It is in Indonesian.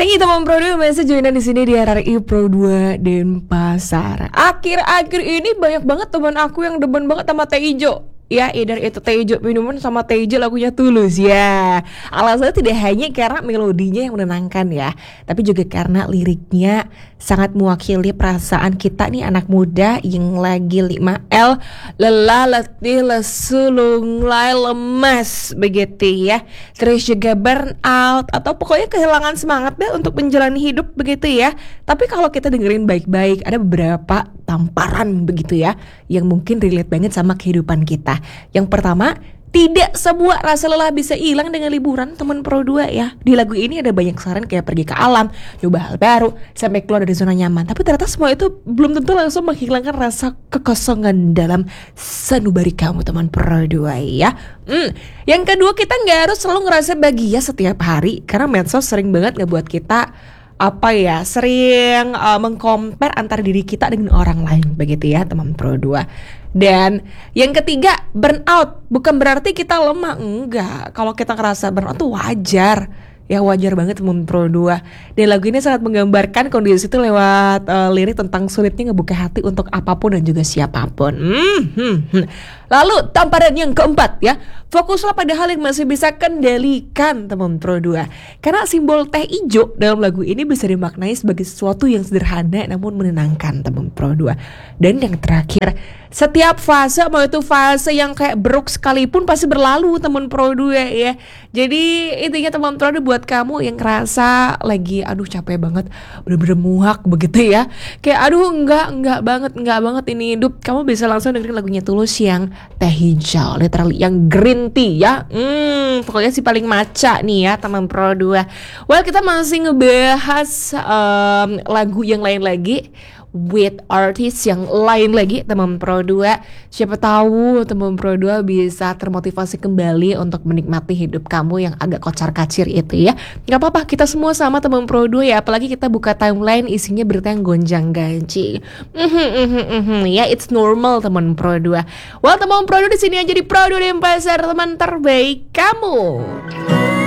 Thank you teman Pro 2 masih joinan di sini di RRI Pro 2 Denpasar. Akhir-akhir ini banyak banget teman aku yang demen banget sama teh hijau. Ya, either itu teh hijau minuman sama teh hijau lagunya Tulus ya. Alasannya tidak hanya karena melodinya yang menenangkan ya, tapi juga karena liriknya sangat mewakili perasaan kita nih anak muda yang lagi 5L, lelah, letih, lesu, lunglai, lemas begitu ya. Terus juga burn out atau pokoknya kehilangan semangat deh untuk menjalani hidup begitu ya. Tapi kalau kita dengerin baik-baik, ada beberapa tamparan begitu ya yang mungkin relate banget sama kehidupan kita. Yang pertama, tidak semua rasa lelah bisa hilang dengan liburan teman Pro 2 ya. Di lagu ini ada banyak saran kayak pergi ke alam, coba hal baru, sampai keluar dari zona nyaman. Tapi ternyata semua itu belum tentu langsung menghilangkan rasa kekosongan dalam sanubari kamu teman Pro 2 ya. Yang kedua, kita gak harus selalu ngerasa bahagia setiap hari, karena medsos sering banget ngebuat kita sering mengcompare antara diri kita dengan orang lain begitu ya teman Pro 2. Dan yang ketiga, burnout bukan berarti kita lemah, enggak. Kalau kita ngerasa burnout tuh wajar. Ya wajar banget teman Pro 2. Dan lagu ini sangat menggambarkan kondisi itu lewat lirik tentang sulitnya ngebuka hati untuk apapun dan juga siapapun. Lalu tamparan yang keempat ya, fokuslah pada hal yang masih bisa kendalikan teman Pro 2. Karena simbol teh hijau dalam lagu ini bisa dimaknai sebagai sesuatu yang sederhana namun menenangkan teman Pro 2. Dan yang terakhir, setiap fase, mau itu fase yang kayak beruk sekalipun pasti berlalu teman Pro 2 ya. Jadi intinya teman Pro 2 buat kamu yang ngerasa lagi aduh capek banget, bener-bener muak begitu ya, kayak aduh enggak banget ini hidup, kamu bisa langsung dengerin lagunya Tulus yang teh hijau, literally yang green tea ya. Pokoknya sih paling maca nih ya teman Pro 2. Well, kita masih ngebahas lagu yang lain lagi with artis yang lain lagi teman Pro 2. Siapa tahu teman Pro 2 bisa termotivasi kembali untuk menikmati hidup kamu yang agak kocar-kacir itu ya. Gak apa-apa, kita semua sama teman Pro 2 ya. Apalagi kita buka timeline isinya berita yang gonjang-ganjing. Ya, it's normal teman Pro 2. Well, teman Pro 2 di sini aja di Pro 2 Denpasar, teman terbaik kamu.